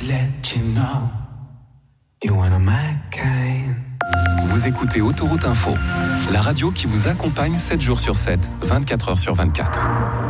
let you know you're one of my kind. Vous écoutez Autoroute Info, la radio qui vous accompagne 7 jours sur 7, 24 heures sur 24.